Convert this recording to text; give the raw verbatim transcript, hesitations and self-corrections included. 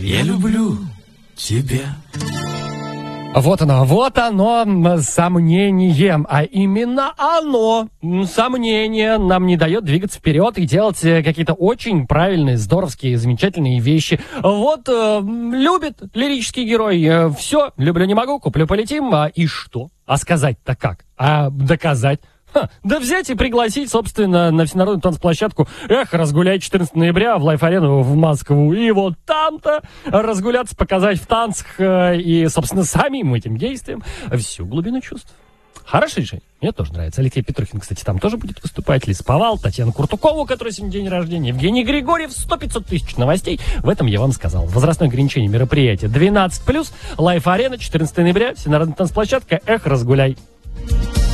Я люблю тебя. Вот оно, вот оно, сомнение, а именно оно, сомнение, нам не дает двигаться вперед и делать какие-то очень правильные, здоровские, замечательные вещи. Вот, э, любит лирический герой, э, все, люблю, не могу, куплю, полетим, а и что? А сказать-то как? А доказать? Ха, да взять и пригласить, собственно, на всенародную танцплощадку. Эх, разгулять четырнадцатого ноября в Лайф-арену в Москву. И вот там-то разгуляться, показать в танцах э, и, собственно, самим этим действием всю глубину чувств. Хорошее решение. Мне тоже нравится. Алексей Петрухин, кстати, там тоже будет выступать. Лиз Повал, Татьяна Куртукова, у которой сегодня день рождения, Евгений Григорьев, сто-пятьсот тысяч новостей. В этом я вам сказал. Возрастное ограничение мероприятия двенадцать плюс, Лайф-арена, четырнадцатого ноября, всенародная танцплощадка. Эх, разгуляй.